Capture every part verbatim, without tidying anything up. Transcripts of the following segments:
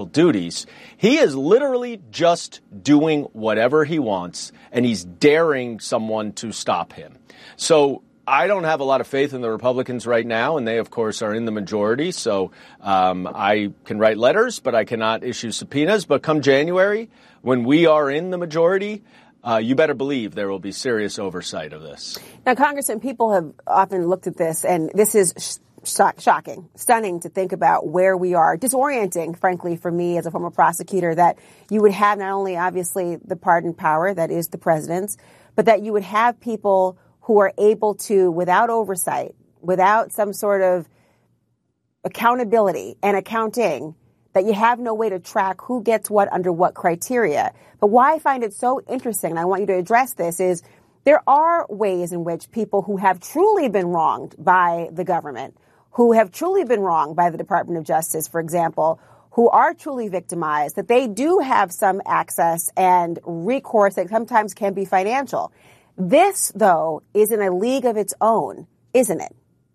duties. He is literally just doing whatever he wants, and he's daring someone to stop him. So I don't have a lot of faith in the Republicans right now, and they, of course, are in the majority. So um, I can write letters, but I cannot issue subpoenas. But come January, when we are in the majority, uh, you better believe there will be serious oversight of this. Now, Congressman, people have often looked at this, and this is sh- shocking, stunning to think about where we are, disorienting, frankly, for me as a former prosecutor, that you would have not only, obviously, the pardon power that is the president's, but that you would have people who are able to, without oversight, without some sort of accountability and accounting, that you have no way to track who gets what under what criteria. But why I find it so interesting, and I want you to address this, is there are ways in which people who have truly been wronged by the government, who have truly been wronged by the Department of Justice, for example, who are truly victimized, that they do have some access and recourse that sometimes can be financial. This, though, is in a league of its own, isn't it?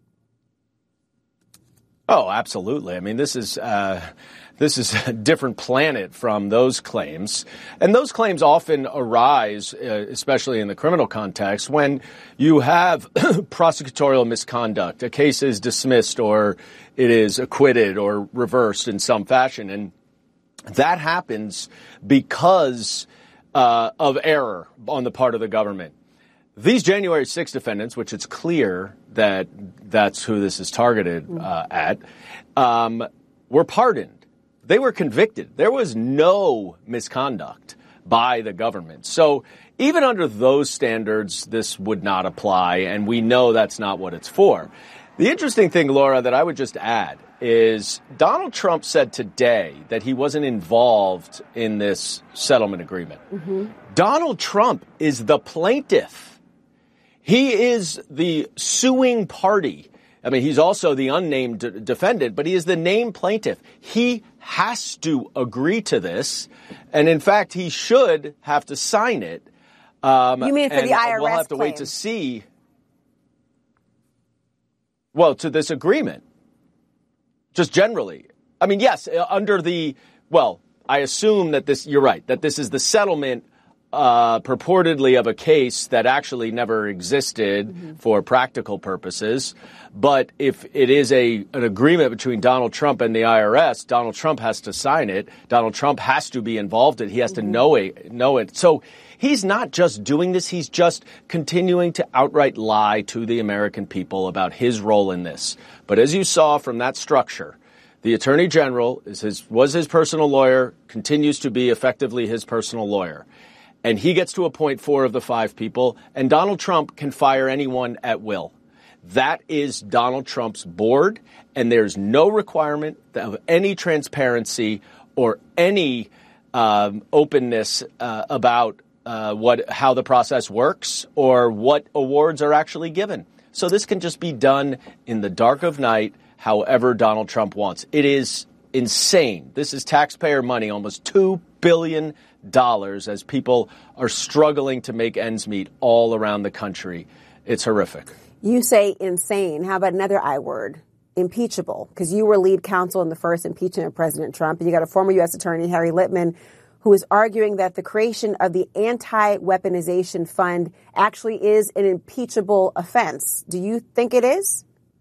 Oh, absolutely. I mean, this is uh, this is a different planet from those claims. And those claims often arise, uh, especially in the criminal context, when you have prosecutorial misconduct. A case is dismissed or it is acquitted or reversed in some fashion. And that happens because uh, of error on the part of the government. These January sixth defendants, which it's clear that that's who this is targeted uh, at, um, were pardoned. They were convicted. There was no misconduct by the government. So even under those standards, this would not apply, and we know that's not what it's for. The interesting thing, Laura, that I would just add is Donald Trump said today that he wasn't involved in this settlement agreement. Mm-hmm. Donald Trump is the plaintiff. He is the suing party. I mean, he's also the unnamed d- defendant, but he is the named plaintiff. He has to agree to this. And in fact, he should have to sign it. Um, you mean for the I R S we'll have to claim. wait to see. Well, to this agreement. Just generally. I mean, yes, under the, well, I assume that this, you're right, that this is the settlement Uh, purportedly of a case that actually never existed mm-hmm. for practical purposes. But if it is a an agreement between Donald Trump and the I R S, Donald Trump has to sign it. Donald Trump has to be involved in it. He has mm-hmm. to know it, know it. So he's not just doing this. He's just continuing to outright lie to the American people about his role in this. But as you saw from that structure, the Attorney General is his, was his personal lawyer, continues to be effectively his personal lawyer. And he gets to appoint four of the five people, and Donald Trump can fire anyone at will. That is Donald Trump's board, and there's no requirement of any transparency or any um, openness uh, about uh, what how the process works or what awards are actually given. So this can just be done in the dark of night, however Donald Trump wants. It is insane. This is taxpayer money, almost two billion dollars, as people are struggling to make ends meet all around the country. It's horrific. You say insane. How about another I word? Impeachable. Because you were lead counsel in the first impeachment of President Trump, and you got a former U S Attorney, Harry Litman, who is arguing that the creation of the anti-weaponization fund actually is an impeachable offense. Do you think it is?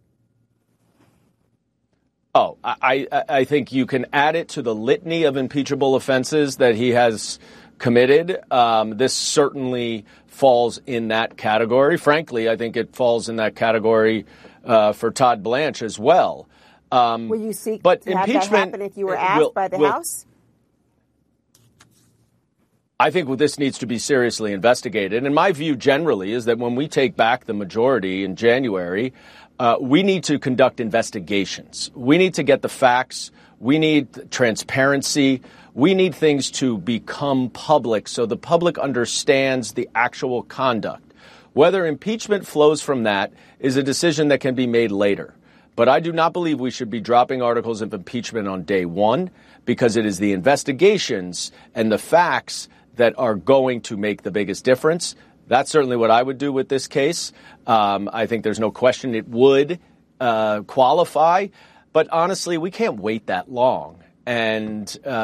Oh, I, I, I think you can add it to the litany of impeachable offenses that he has committed. Um, this certainly falls in that category. Frankly, I think it falls in that category uh, for Todd Blanche as well. Um, Will you seek but to have that happen if you were asked will, by the will, House? I think this needs to be seriously investigated. And my view generally is that when we take back the majority in January, Uh, we need to conduct investigations. We need to get the facts. We need transparency. We need things to become public so the public understands the actual conduct. Whether impeachment flows from that is a decision that can be made later. But I do not believe we should be dropping articles of impeachment on day one, because it is the investigations and the facts that are going to make the biggest difference. That's certainly what I would do with this case. Um, I think there's no question it would uh, qualify. But honestly, we can't wait that long. and uh,